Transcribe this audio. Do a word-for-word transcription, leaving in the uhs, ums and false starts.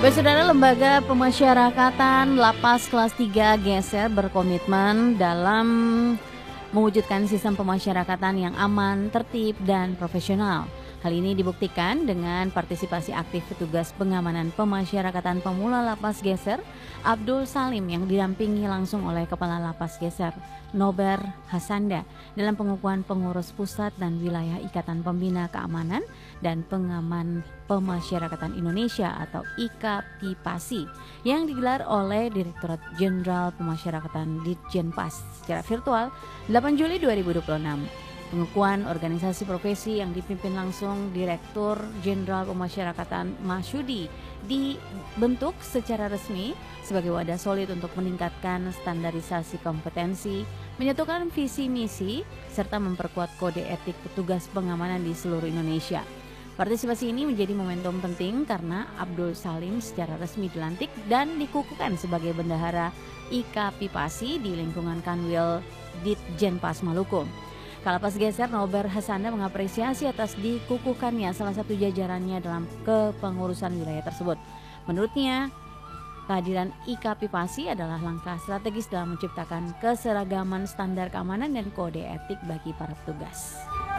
Baik, Saudara, Lembaga Pemasyarakatan Lapas Kelas tiga Geser berkomitmen dalam mewujudkan sistem pemasyarakatan yang aman, tertib, dan profesional. Hal ini dibuktikan dengan partisipasi aktif petugas pengamanan pemasyarakatan pemula Lapas Geser, Abdul Salim, yang didampingi langsung oleh Kepala Lapas Geser, Nober Hasanda, dalam pengukuhan pengurus pusat dan wilayah Ikatan Pembina Keamanan dan Pengaman Pemasyarakatan Indonesia atau I K P P A S I yang digelar oleh Direktorat Jenderal Pemasyarakatan Ditjenpas secara virtual delapan Juli dua ribu dua puluh enam. Pengukuhan organisasi profesi yang dipimpin langsung Direktur Jenderal Pemasyarakatan Masyudi dibentuk secara resmi sebagai wadah solid untuk meningkatkan standarisasi kompetensi, menyatukan visi misi, serta memperkuat kode etik petugas pengamanan di seluruh Indonesia. Partisipasi ini menjadi momentum penting karena Abdul Salim secara resmi dilantik dan dikukuhkan sebagai bendahara I K P P A S I di lingkungan Kanwil Ditjenpas Maluku. Kalapas Geser Nober Hasanda mengapresiasi atas dikukuhkannya salah satu jajarannya dalam kepengurusan wilayah tersebut. Menurutnya, kehadiran I K P P A S I adalah langkah strategis dalam menciptakan keseragaman standar keamanan dan kode etik bagi para petugas.